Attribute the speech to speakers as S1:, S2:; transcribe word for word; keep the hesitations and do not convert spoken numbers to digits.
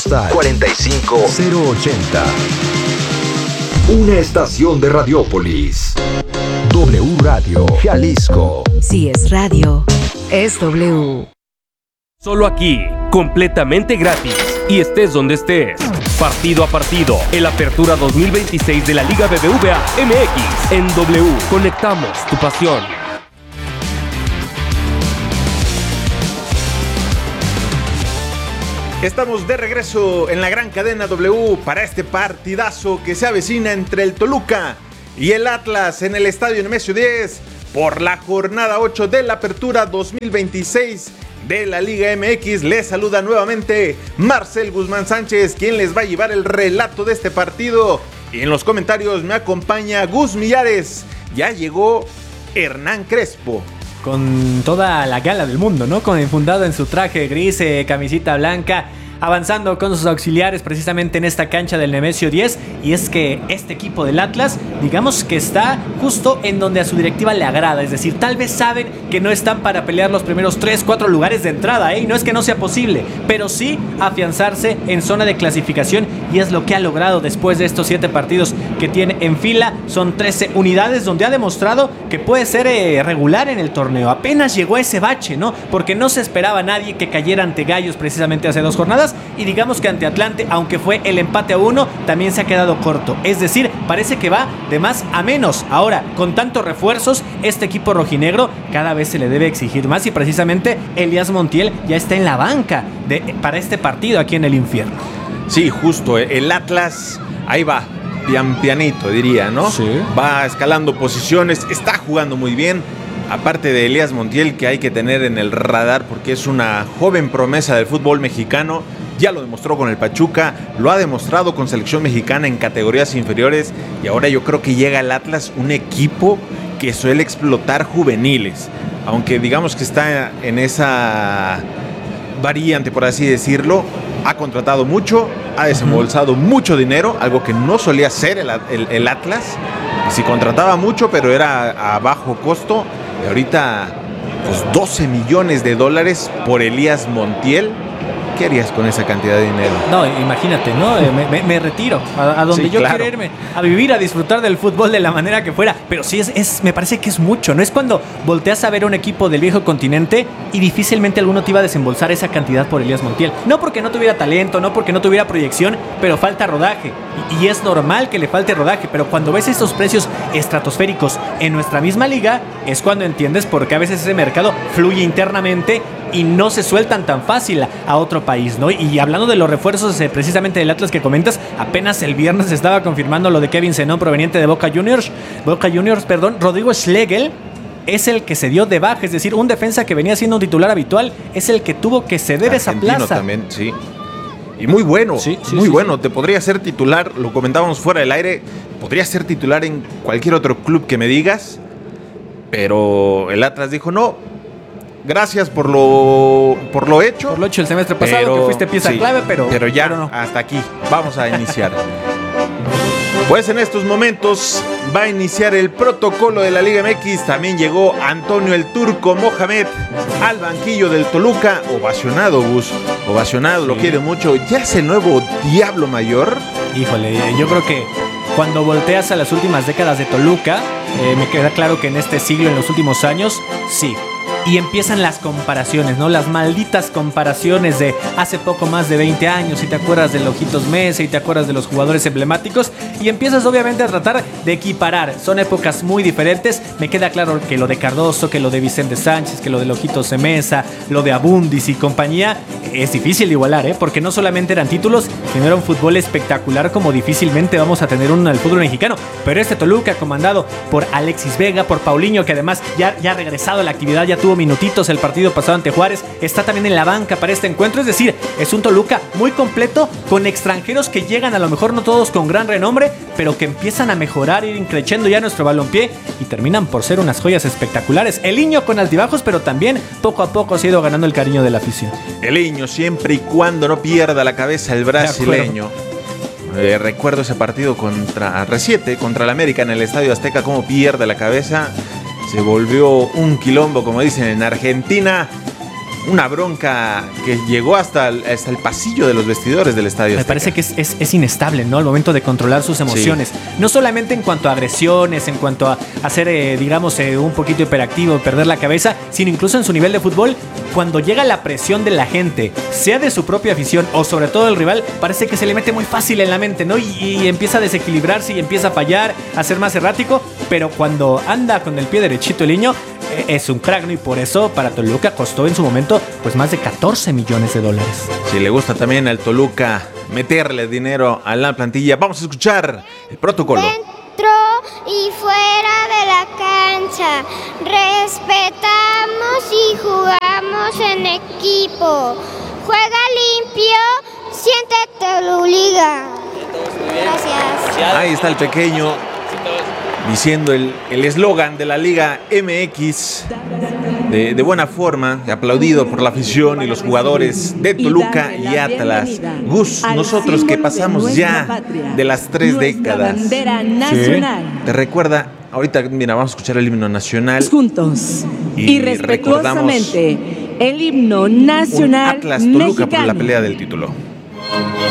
S1: postal cuarenta y cinco cero ochenta. Una estación de Radiópolis. W Radio Jalisco.
S2: Si es radio, es W.
S3: Solo aquí, completamente gratis, y estés donde estés. Partido a partido, el Apertura dos mil veintiséis de la Liga B B V A M X en W. Conectamos tu pasión.
S4: Estamos de regreso en la gran cadena W para este partidazo que se avecina entre el Toluca y el Atlas en el Estadio Nemesio diez por la jornada ocho de la Apertura dos mil veintiséis de la Liga M X. Les saluda nuevamente Marcel Guzmán Sánchez, quien les va a llevar el relato de este partido. Y en los comentarios me acompaña Gus Millares. Ya llegó Hernán Crespo.
S5: Con toda la gala del mundo, ¿no? Con enfundado en su traje gris, eh, camisita blanca, avanzando con sus auxiliares precisamente en esta cancha del Nemesio diez. Y es que este equipo del Atlas, digamos que está justo en donde a su directiva le agrada. Es decir, tal vez saben que no están para pelear los primeros tres, cuatro lugares de entrada, ¿eh? Y no es que no sea posible, pero sí afianzarse en zona de clasificación. Y es lo que ha logrado después de estos siete partidos que tiene en fila. Son trece unidades donde ha demostrado que puede ser eh, regular en el torneo. Apenas llegó a ese bache, ¿no? Porque no se esperaba a nadie que cayera ante Gallos precisamente hace dos jornadas. Y digamos que ante Atlante, aunque fue el empate a uno, también se ha quedado corto. Es decir, parece que va de más a menos. Ahora, con tantos refuerzos, este equipo rojinegro cada vez se le debe exigir más. Y precisamente Elías Montiel ya está en la banca de, para este partido aquí en el infierno.
S4: Sí, justo, el Atlas, ahí va, pian pianito diría, ¿no?
S5: Sí.
S4: Va escalando posiciones, está jugando muy bien. Aparte de Elías Montiel, que hay que tener en el radar porque es una joven promesa del fútbol mexicano. Ya lo demostró con el Pachuca, lo ha demostrado con selección mexicana en categorías inferiores. Y ahora yo creo que llega al Atlas, un equipo que suele explotar juveniles. Aunque digamos que está en esa variante, por así decirlo. Ha contratado mucho, ha desembolsado uh-huh. mucho dinero, algo que no solía hacer el, el, el Atlas. Sí contrataba mucho, pero era a bajo costo. Y ahorita, pues doce millones de dólares por Elías Montiel. ¿Qué harías con esa cantidad de dinero?
S5: No, imagínate, ¿no? Me, me, me retiro a, a donde sí, yo claro. quiero irme, a vivir, a disfrutar del fútbol de la manera que fuera. Pero sí, es, es, me parece que es mucho, ¿no? Es cuando volteas a ver un equipo del viejo continente y difícilmente alguno te iba a desembolsar esa cantidad por Elías Montiel. No porque no tuviera talento, no porque no tuviera proyección, pero falta rodaje. Y, y es normal que le falte rodaje, pero cuando ves esos precios estratosféricos en nuestra misma liga, es cuando entiendes por qué a veces ese mercado fluye internamente y no se sueltan tan fácil a otro país, ¿no? Y hablando de los refuerzos eh, precisamente del Atlas que comentas, apenas el viernes se estaba confirmando lo de Kevin Zenón proveniente de Boca Juniors. Boca Juniors, perdón, Rodrigo Schlegel es el que se dio de baja, es decir, un defensa que venía siendo un titular habitual, es el que tuvo que ceder Argentino esa plaza.
S4: También, sí. Y muy bueno, sí, sí, muy sí, bueno. Sí. Te podría ser titular, lo comentábamos fuera del aire, podría ser titular en cualquier otro club que me digas, pero el Atlas dijo no. Gracias por lo por lo hecho.
S5: Por lo hecho el semestre pasado, pero, que fuiste pieza sí, clave, pero...
S4: Pero ya pero no. Hasta aquí. Vamos a iniciar. Pues en estos momentos va a iniciar el protocolo de la Liga M X. También llegó Antonio el Turco Mohamed al banquillo del Toluca. Ovacionado, Gus. Ovacionado, sí. Lo quiere mucho. ¿Ya es el nuevo Diablo Mayor?
S5: Híjole, yo creo que cuando volteas a las últimas décadas de Toluca, eh, me queda claro que en este siglo, en los últimos años, sí. Y empiezan las comparaciones, ¿no? Las malditas comparaciones de hace poco más de veinte años. Y te acuerdas del Ojitos Mesa y te acuerdas de los jugadores emblemáticos. Y empiezas obviamente a tratar de equiparar. Son épocas muy diferentes. Me queda claro que lo de Cardoso, que lo de Vicente Sánchez, que lo del Ojitos Mesa, lo de Abundis y compañía, es difícil de igualar, ¿eh? Porque no solamente eran títulos, sino era un fútbol espectacular como difícilmente vamos a tener uno en el fútbol mexicano. Pero este Toluca, comandado por Alexis Vega, por Paulinho, que además ya, ya ha regresado a la actividad, ya tuvo minutitos el partido pasado ante Juárez, está también en la banca para este encuentro. Es decir, es un Toluca muy completo, con extranjeros que llegan, a lo mejor no todos con gran renombre, pero que empiezan a mejorar, ir creciendo ya nuestro balompié y terminan por ser unas joyas espectaculares. El Niño con altibajos, pero también poco a poco se ha ido ganando el cariño de la afición.
S4: El Niño, siempre y cuando no pierda la cabeza el brasileño. Eh, recuerdo ese partido contra reciente, contra el América en el Estadio Azteca, cómo pierde la cabeza. Se volvió un quilombo, como dicen en Argentina. una bronca que llegó hasta el, hasta el pasillo de los vestidores del estadio.
S5: Me
S4: Azteca.
S5: parece que es, es, es inestable, ¿no? Al momento de controlar sus emociones. Sí. No solamente en cuanto a agresiones, en cuanto a, a ser, eh, digamos, eh, un poquito hiperactivo, perder la cabeza, sino incluso en su nivel de fútbol. Cuando llega la presión de la gente, sea de su propia afición o sobre todo del rival, parece que se le mete muy fácil en la mente, ¿no? Y, y empieza a desequilibrarse y empieza a fallar, a ser más errático. Pero cuando anda con el pie derechito el niño, eh, es un crack, ¿no? Y por eso para Toluca costó en su momento pues más de catorce millones de dólares.
S4: Si le gusta también al Toluca meterle dinero a la plantilla, vamos a escuchar el protocolo.
S6: Dentro y fuera de la cancha, respetamos y jugamos en equipo. Juega limpio, siéntete Toluliga. Gracias.
S4: Ahí está el pequeño diciendo el eslogan de la Liga M X de, de buena forma, aplaudido por la afición y los jugadores de Toluca y Atlas. Gus, nosotros que pasamos ya de las tres décadas.
S7: ¿Sí?
S4: Te recuerda, ahorita mira, vamos a escuchar el himno nacional.
S7: Juntos y, y respetuosamente el himno nacional
S4: Atlas Toluca
S7: mexicano.
S4: por la pelea del título.